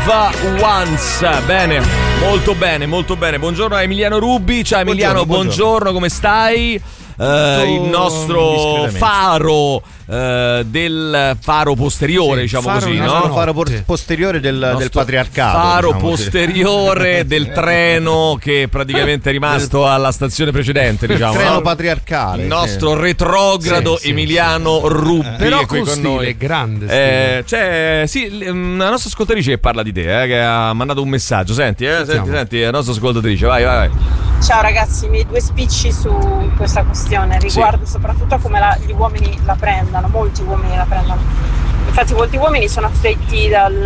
Love Once. Bene, molto bene, molto bene. Buongiorno a Emiliano Rubi. Ciao Emiliano, buongiorno, come stai? Il nostro faro del faro posteriore, diciamo faro, così, no? Faro posteriore del patriarcato. Faro diciamo posteriore così. del treno che praticamente è rimasto alla stazione precedente, diciamo. Il treno no? patriarcale. Il nostro retrogrado Emiliano Rubi. Però è qui con con stile, noi. grande stile. C'è una nostra ascoltatrice che parla di te, che ha mandato un messaggio. Senti, senti, la nostra ascoltatrice, vai. Ciao ragazzi, i miei due spicci su questa questione riguardo soprattutto a come gli uomini la prendano, molti uomini la prendono. Infatti molti uomini sono affetti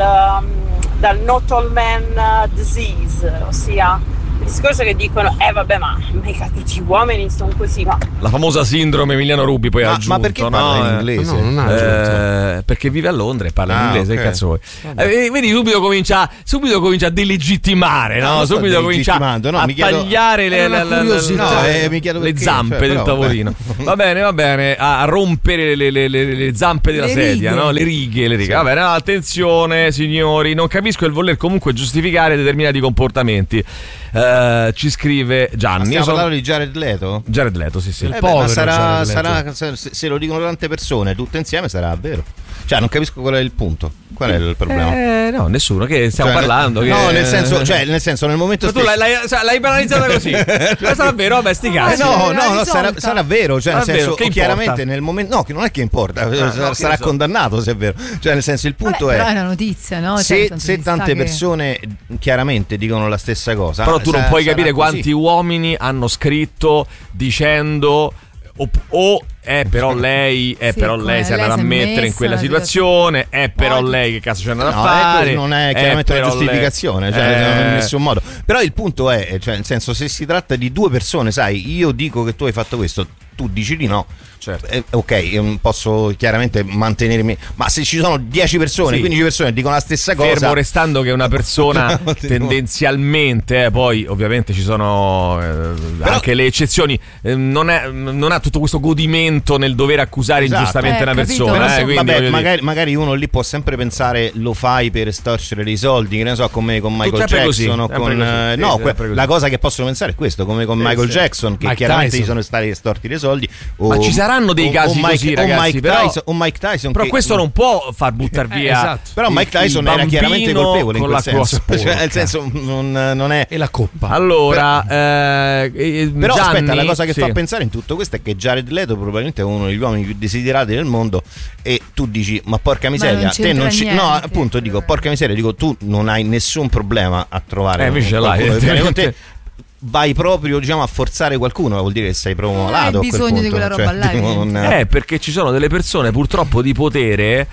dal not all man disease, ossia il discorso che dicono vabbè, ma mica tutti gli uomini sono così, ma la famosa sindrome Emiliano Rubi poi ha aggiunto. Ma perché parla in inglese? No, non ha aggiunto. Perché vive a Londra e parla in inglese, okay. che cazzo vuoi? Vedi, subito comincia a delegittimare, no? Subito comincia a tagliare le zampe del tavolino. Va bene, a rompere le zampe della sedia, no? Le righe. Sì. Va bene, attenzione signori, non capisco il voler comunque giustificare determinati comportamenti. Ci scrive Gianni. Stiamo parlando di Jared Leto? Jared Leto, sì. Ma sarà, se lo dicono tante persone tutte insieme sarà vero. Cioè, non capisco qual è il punto. Qual è il problema? No, nessuno, che stiamo parlando. No, nel senso, nel momento tu l'hai banalizzata così. Sarà vero, vabbè, sti cazzi. No, sarà vero. Cioè, nel senso, che chiaramente nel momento. No, che non è che importa, sarà condannato se è vero. Cioè, nel senso, il punto però è una notizia, no? Se tante persone chiaramente dicono la stessa cosa. Però tu non puoi capire quanti uomini hanno scritto dicendo però lei si è andata a mettere in quella situazione, però lei che cazzo c'è andata a fare. Non è chiaramente una giustificazione, in nessun modo. Però il punto è, cioè, nel senso, se si tratta di due persone, sai, io dico che tu hai fatto questo, tu dici di no. Certo. Ok, posso chiaramente mantenermi, ma se ci sono 10 persone, 15 persone che dicono la stessa cosa, fermo restando che una persona tendenzialmente, poi ovviamente ci sono anche le eccezioni, non ha tutto questo godimento nel dover accusare ingiustamente una persona. Magari uno lì può sempre pensare lo fai per estorcere dei soldi, che ne so, come con Michael Jackson o con la cosa che possono pensare è questo, come con Michael Jackson, che chiaramente gli sono stati estorti dei soldi. Ma ci saranno dei casi così, ragazzi, o Mike Tyson, però questo non può far buttare via. Esatto. Però Mike Tyson era chiaramente colpevole in quel senso. Cioè, nel senso, non è. E la coppa. Allora, però Gianni, aspetta, la cosa che fa pensare in tutto questo è che Jared Leto probabilmente è uno degli uomini più desiderati del mondo, e tu dici, ma porca miseria, te non ci. No, appunto, dico, porca miseria, dico, tu non hai nessun problema a trovare. Invece l'hai. Vai proprio, diciamo, a forzare qualcuno, vuol dire che sei proprio malato. Hai bisogno di quella roba là. Perché ci sono delle persone purtroppo di potere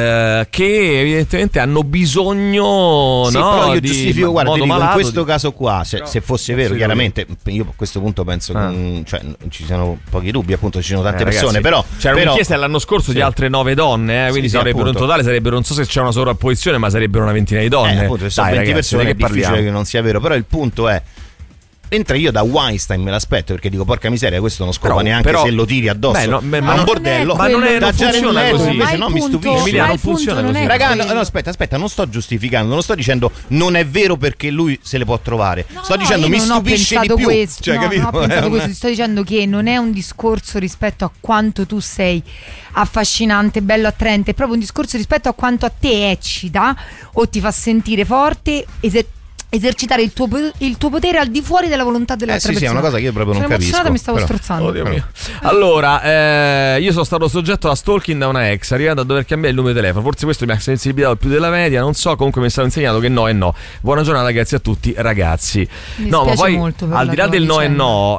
che evidentemente hanno bisogno. Sì, no, però io giustifico, guarda, in questo caso qua, se fosse vero, chiaramente, io a questo punto penso che ci siano pochi dubbi, appunto, ci sono tante persone, però c'era un'inchiesta l'anno scorso di altre 9 donne, quindi sarebbero in totale, non so se c'è una sovrapposizione, ma sarebbero una ventina di donne. Appunto, se sono 20 persone è difficile che non sia vero, però il punto è, mentre io da Weinstein me l'aspetto, perché dico, porca miseria, questo non scopa neanche se lo tiri addosso. Ma un bordello. Ma non funziona così. Invece non mi stupisce. Emilia, non funziona così. Raga, no, aspetta, non sto giustificando, non sto dicendo non è vero perché lui se le può trovare. Sto dicendo mi stupisce di più. Cioè, capito? Non ho pensato questo, sto dicendo che non è un discorso rispetto a quanto tu sei affascinante, bello, attraente, è proprio un discorso rispetto a quanto a te eccita o ti fa sentire forte, esercitare il tuo potere al di fuori della volontà dell'altra persona. Sì, è una cosa che io proprio non capisco. Mi stavo strozzando. Oddio mio. Allora, io sono stato soggetto a stalking da una ex, arrivando a dover cambiare il numero di telefono. Forse questo mi ha sensibilizzato più della media, non so, comunque mi è stato insegnato che no è no. Buona giornata, grazie a tutti ragazzi. No, ma poi al di là del no e no,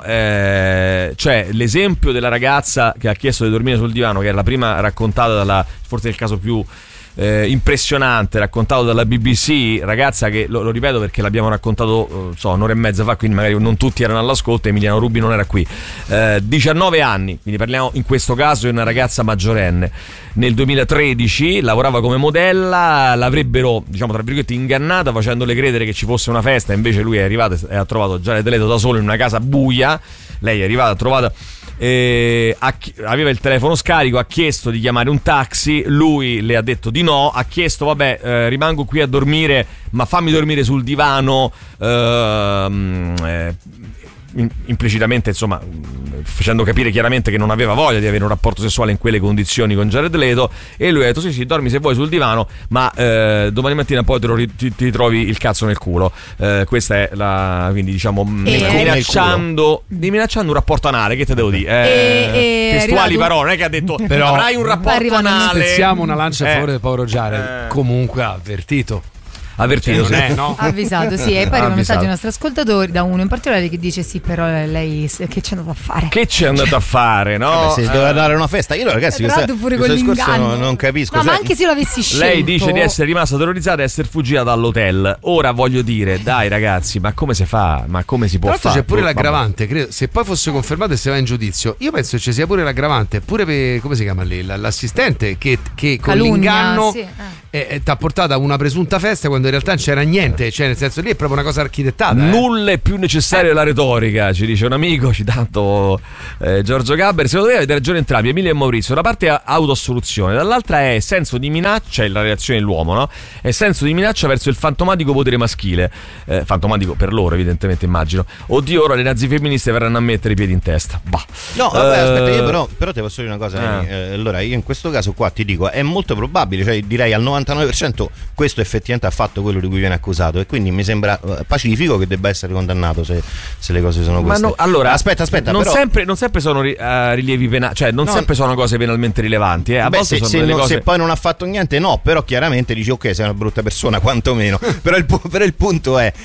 cioè l'esempio della ragazza che ha chiesto di dormire sul divano, che era la prima raccontata forse il caso più impressionante, raccontato dalla BBC, ragazza che lo ripeto perché l'abbiamo raccontato un'ora e mezza fa, quindi magari non tutti erano all'ascolto, Emiliano Rubi non era qui. 19 anni, quindi parliamo in questo caso di una ragazza maggiorenne. Nel 2013 lavorava come modella, l'avrebbero, diciamo tra virgolette, ingannata facendole credere che ci fosse una festa, invece lui è arrivato e ha trovato Jared Leto da solo in una casa buia. Lei è arrivata, ha trovato aveva il telefono scarico, ha chiesto di chiamare un taxi, lui le ha detto di no, ha chiesto vabbè, rimango qui a dormire, ma fammi dormire sul divano, implicitamente, insomma, facendo capire chiaramente che non aveva voglia di avere un rapporto sessuale in quelle condizioni con Jared Leto, e lui ha detto sì, dormi se vuoi sul divano, ma domani mattina poi ti trovi il cazzo nel culo. Questa è la, quindi diciamo minacciando un rapporto anale, che te devo dire, testuali parole, non è che ha detto però avrai un rapporto anale. Spezziamo una lancia a favore del povero Jared, comunque ha avvertito, sì. No? Avvisato, sì. E poi arriva un messaggio ai nostri ascoltatori, da uno in particolare che dice sì, però lei che c'è andato a fare? Che c'è andato a fare, no? Se doveva dare una festa. Io ragazzi, pure con l'inganno non capisco. No, ma anche se io l'avessi scelto. Lei dice di essere rimasta terrorizzata e essere fuggita dall'hotel. Ora voglio dire, dai ragazzi, ma come si fa? Ma come si può fare? C'è pure l'aggravante, credo, se poi fosse confermato e se va in giudizio, io penso che ci sia pure l'aggravante, pure per, come si chiama lì, l'assistente che con Calunnia, l'inganno sì. Ti ha portato a una presunta festa quando in realtà non c'era niente, cioè nel senso lì è proprio una cosa architettata. Nulla è più necessario della retorica, ci dice un amico citando Giorgio Gabber. Secondo me avete ragione entrambi, Emilio e Maurizio. Da una parte è autoassoluzione, dall'altra è senso di minaccia, la reazione dell'uomo, no? È senso di minaccia verso il fantomatico potere maschile, fantomatico per loro evidentemente, immagino. Oddio, ora le nazi femministe verranno a mettere i piedi in testa. Bah. No, vabbè, aspetta, io però ti posso dire una cosa. Allora io in questo caso qua ti dico, è molto probabile, cioè direi al 99% questo effettivamente ha fatto quello di cui viene accusato, e quindi mi sembra pacifico che debba essere condannato se le cose sono queste. Ma no, allora aspetta, non però sempre sono rilievi penali, cioè non sempre sono cose penalmente rilevanti, a volte sono delle cose. Se poi non ha fatto niente, no, però chiaramente dici ok, sei una brutta persona quantomeno. però il punto è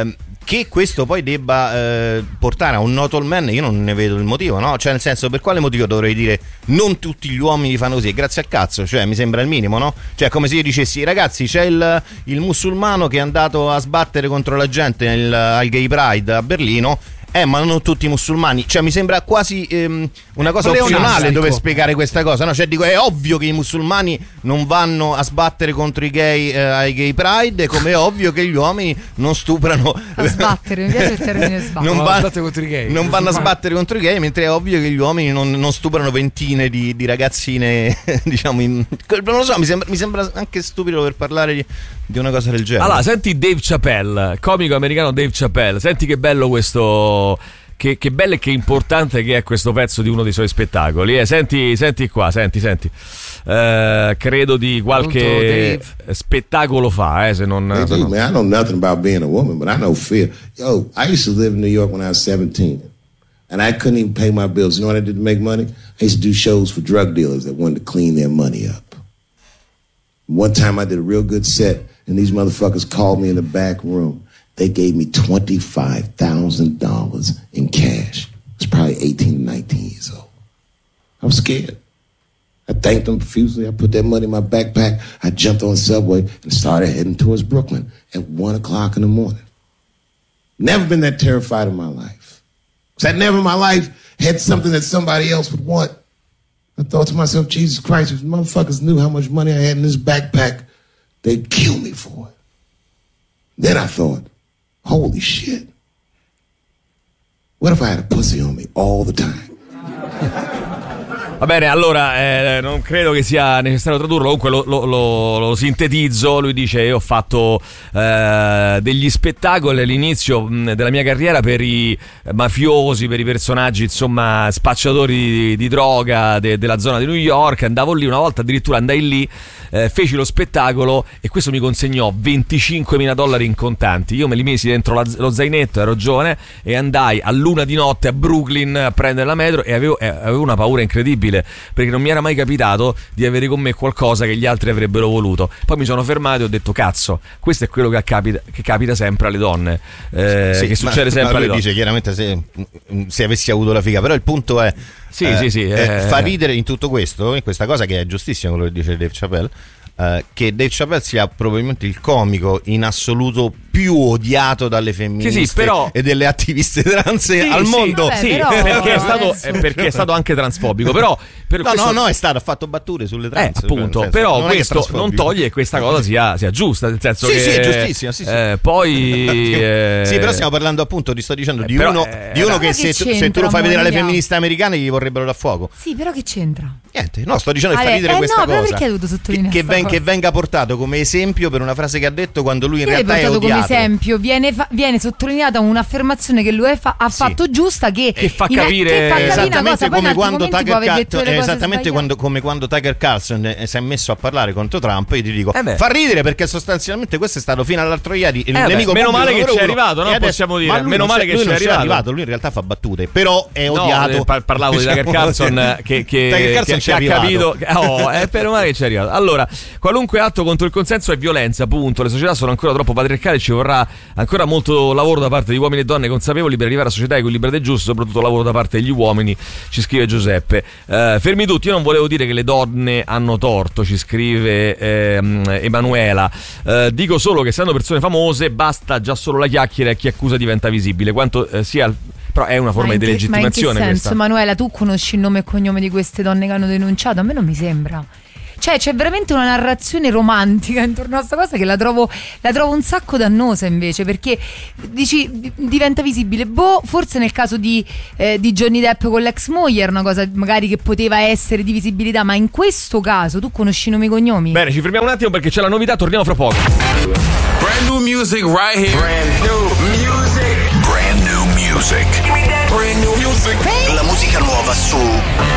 che questo poi debba portare a un no all man, io non ne vedo il motivo, no? Cioè nel senso, per quale motivo dovrei dire non tutti gli uomini fanno così? Grazie al cazzo, cioè mi sembra il minimo, no? Cioè come se io dicessi ragazzi, c'è il musulmano che è andato a sbattere contro la gente al Gay Pride a Berlino, ma non tutti i musulmani, cioè mi sembra quasi una cosa opzionale dover spiegare questa cosa, no? Cioè dico, è ovvio che i musulmani non vanno a sbattere contro i gay ai Gay Pride, come è ovvio che gli uomini non stuprano a sbattere, mi piace il termine sbattere. Non vanno a sbattere contro i gay, mentre è ovvio che gli uomini non stuprano ventine di ragazzine, diciamo non lo so, mi sembra anche stupido per parlare di una cosa del genere. Allora, senti Dave Chappelle, comico americano Dave Chappelle, senti che bello questo, che bello e che importante che è questo pezzo di uno dei suoi spettacoli. Senti qua, senti. Credo di qualche spettacolo fa, se non. Hey, dude, man, I know nothing about being a woman, but I know fear. Yo, I used to live in New York when I was 17, and I couldn't even pay my bills. You know what I did to make money? I used to do shows for drug dealers that wanted to clean their money up. One time I did a real good set, and these motherfuckers called me in the back room. They gave me $25,000 in cash. I was probably 18, 19 years old. I was scared. I thanked them profusely. I put that money in my backpack. I jumped on the subway and started heading towards Brooklyn at 1 o'clock in the morning. Never been that terrified in my life. Because I never in my life had something that somebody else would want. I thought to myself, Jesus Christ, if motherfuckers knew how much money I had in this backpack, they'd kill me for it. Then I thought, holy shit. What if I had a pussy on me all the time? Va bene, allora non credo che sia necessario tradurlo, comunque lo sintetizzo. Lui dice: io ho fatto degli spettacoli all'inizio della mia carriera per i mafiosi, per i personaggi, insomma, spacciatori di droga della zona di New York. Andavo lì, una volta addirittura andai lì, feci lo spettacolo e questo mi consegnò $25,000 in contanti. Io me li misi dentro lo zainetto, ero giovane, e andai a luna di notte a Brooklyn a prendere la metro e avevo una paura incredibile, perché non mi era mai capitato di avere con me qualcosa che gli altri avrebbero voluto. Poi mi sono fermato e ho detto: cazzo, questo è quello che capita sempre alle donne, che succede sempre alle donne. Dice chiaramente se avessi avuto la figa, però il punto è fa ridere in tutto questo, in questa cosa che è giustissima quello che dice Dave Chappelle. che Dave Chappelle sia probabilmente il comico in assoluto più odiato dalle femministe e delle attiviste trans al mondo. Vabbè, perché è stato anche transfobico, però no, è stato, ha fatto battute sulle trans, appunto, senso, però non questo non toglie che questa cosa sia giusta, nel senso che è giustissima, sì. Poi sì, però stiamo parlando, appunto, ti sto dicendo di uno che se tu lo fai vedere alle femministe americane gli vorrebbero da fuoco. Sì, però che c'entra? Niente, no, sto dicendo che fa ridere questa cosa. Però perché hai dovuto sottolineare che venga portato come esempio per una frase che ha detto quando lui in realtà è odiato. Come esempio viene sottolineata un'affermazione che lui ha fatto giusta, che fa capire esattamente come quando Tucker Carlson si è messo a parlare contro Trump. Io ti dico, fa ridere perché sostanzialmente questo è stato fino all'altro ieri il nemico. Meno male che ci è arrivato, no? Possiamo dire, meno male che ci è arrivato. Lui in realtà fa battute, però è odiato. Parlavo di Tucker Carlson che ha capito. Meno male che ci è arrivato. Allora, qualunque atto contro il consenso è violenza, punto. Le società sono ancora troppo patriarcali, ci vorrà ancora molto lavoro da parte di uomini e donne consapevoli per arrivare a società equilibrate e giuste, soprattutto lavoro da parte degli uomini, ci scrive Giuseppe. Fermi tutti, io non volevo dire che le donne hanno torto, ci scrive Emanuela. Dico solo che essendo persone famose basta già solo la chiacchiera e chi accusa diventa visibile, quanto sia. Però è una forma di delegittimazione. Ma in che senso, questa. Manuela, tu conosci il nome e cognome di queste donne che hanno denunciato? A me non mi sembra. Cioè c'è veramente una narrazione romantica intorno a questa cosa che la trovo un sacco dannosa, invece, perché dici diventa visibile. Forse nel caso di Johnny Depp con l'ex moglie era una cosa magari che poteva essere di visibilità, ma in questo caso tu conosci nomi e cognomi? Bene, ci fermiamo un attimo perché c'è la novità, torniamo fra poco. Brand new music right here. Brand new music. Brand new music. Brand new music. La musica nuova su